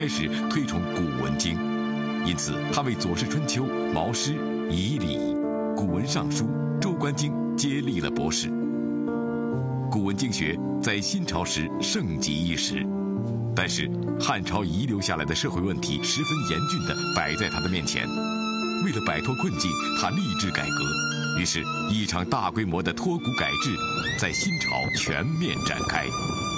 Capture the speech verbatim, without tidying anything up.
开始推崇古文经，因此他为《左氏春秋》《毛诗》《仪礼》《古文尚书》《周官经》接立了博士。古文经学在新朝时盛极一时，但是汉朝遗留下来的社会问题十分严峻地摆在他的面前。为了摆脱困境，他立志改革，于是，一场大规模的脱古改制在新朝全面展开。